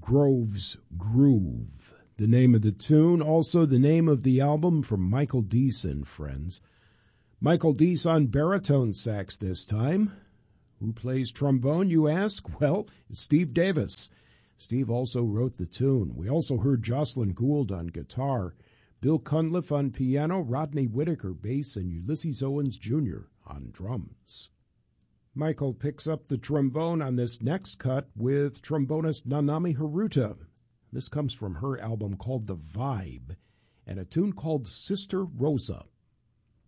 Grove's Groove, the name of the tune, also the name of the album from Michael Deese and Friends. Michael Deese on baritone sax this time. Who plays trombone, you ask? Well, it's Steve Davis. Steve also wrote the tune. We also heard Jocelyn Gould on guitar, Bill Cunliffe on piano, Rodney Whitaker bass, and Ulysses Owens Jr. on drums. Michael picks up the trombone on this next cut with trombonist Nanami Haruta. This comes from her album called The Vibe, and a tune called Sister Rosa.